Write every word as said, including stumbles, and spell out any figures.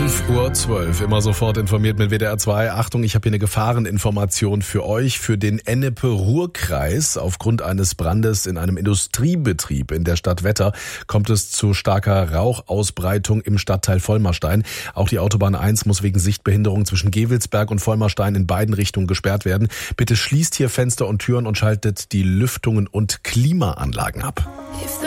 elf Uhr zwölf, immer sofort informiert mit W D R zwei. Achtung, ich habe hier eine Gefahreninformation für euch, für den Ennepe-Ruhr-Kreis. Aufgrund eines Brandes in einem Industriebetrieb in der Stadt Wetter kommt es zu starker Rauchausbreitung im Stadtteil Vollmerstein. Auch die Autobahn eins muss wegen Sichtbehinderung zwischen Gewelsberg und Vollmerstein in beiden Richtungen gesperrt werden. Bitte schließt hier Fenster und Türen und schaltet die Lüftungen und Klimaanlagen ab.